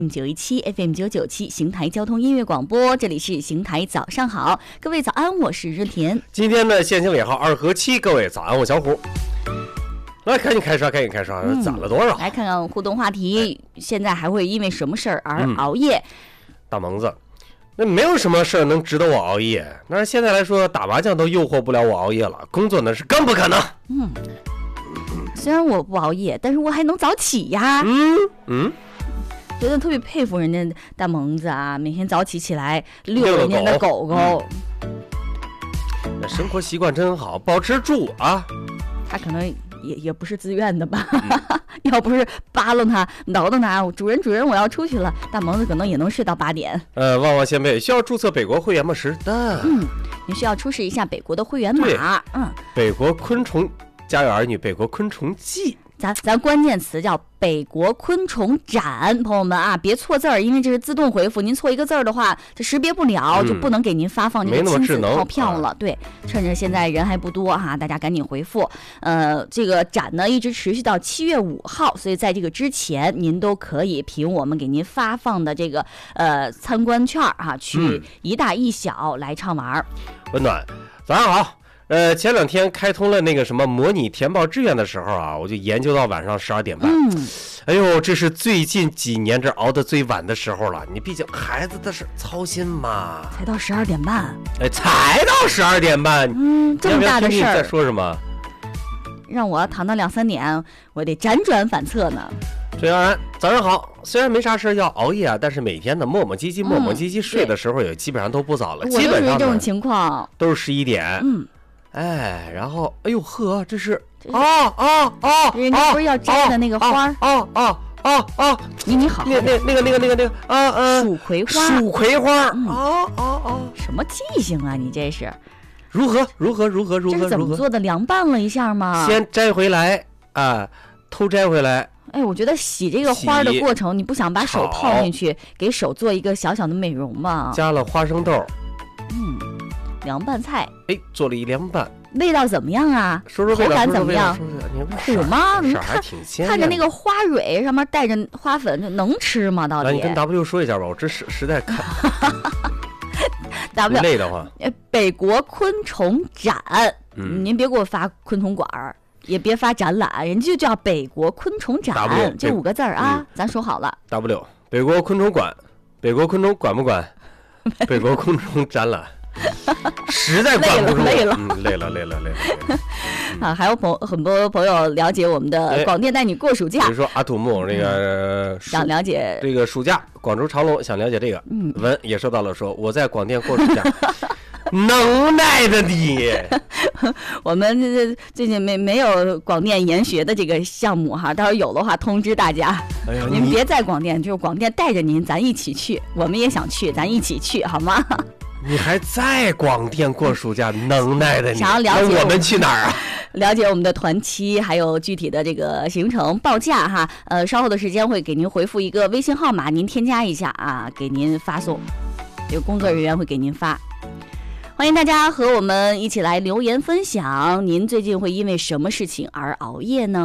917 FM 997邢台交通音乐广播，这里是邢台早上好，各位早安，我是热田。 今天的限行尾号2和7，各位早安，我小虎。来，赶紧开刷，攒了多少？ 来看看互动话题，现在还会因为什么事儿而熬夜？ 大萌子，那没有什么事儿能值得我熬夜，但是现在来说，打麻将都诱惑不了我熬夜了，工作呢是更不可能。 虽然我不熬夜，但是我还能早起呀。觉得特别佩服人家大萌子啊，每天早起来遛人家的狗狗。 那生活习惯真好，保持住啊。 他可能也不是自愿的吧，要不是扒拉他挠挠他，主人我要出去了，大萌子可能也能睡到8点。 旺旺先辈需要注册北国会员吗？是的。 你需要出示一下北国的会员码。 北国昆虫家有儿女，北国昆虫记。 咱关键词叫北国昆虫展，朋友们啊，别错字儿，因为这是自动回复，您错一个字儿的话，这识别不了，就不能给您发放这个亲子套票了。对，趁着现在人还不多哈，大家赶紧回复。这个展呢一直持续到7月5号，所以在这个之前，您都可以凭我们给您发放的这个参观券哈，去一大一小来畅玩。 温暖，早上好。前2天开通了那个什么模拟填报志愿的时候啊，我就研究到晚上12点半。哎呦，这是最近几年这熬得最晚的时候了。你毕竟孩子的事操心嘛。 才到12点半。 才到12点半。 这么大的事儿。 你在说什么？ 让我躺到2、3点，我得辗转反侧呢。 崔安然，早上好。虽然没啥事要熬夜啊，但是每天的磨磨唧唧睡的时候也基本上都不早了。基本上这种情况都是11点。然后哎呦呵，这是人家不是要摘的那个花儿你好， 那个蜀葵花，什么记性啊？你这是如何？ 这是怎么做的？凉拌了一下吗？ 先摘回来啊，偷摘回来。 我觉得洗这个花的过程，你不想把手泡进去，给手做一个小小的美容吗？ 加了花生豆。 凉拌菜， 做了一凉拌， 味道怎么样啊？ 口感怎么样？苦吗？ 色还挺鲜。 看着那个花蕊上面带着花粉，这能吃吗？到底？ 你跟 W 说一下吧，我这实在看。 W 累的话， 北国昆虫展，您别给我发昆虫馆儿，也别发展览，人家就叫北国昆虫展，这5个字啊，咱说好了。 W 北国昆虫馆，北国昆虫管不管？北国昆虫展览。实在管不住，累了。 还有很多朋友了解我们的广电带你过暑假， 比如说阿土木那个想了解这个暑假，广州长隆想了解这个，文也收到了，说我在广电过暑假，能耐的你。 我们最近没有广电研学的这个项目哈，到时候有的话通知大家。您别在广电，就是广电带着您，咱一起去，我们也想去，咱一起去好吗？ 你还在广电过暑假，能耐的你！ 想要了解我们去哪儿啊？ 了解我们的团期，还有具体的这个行程报价哈。稍后的时间会给您回复一个微信号码，您添加一下啊，给您发送，有工作人员会给您发。欢迎大家和我们一起来留言分享，您最近会因为什么事情而熬夜呢？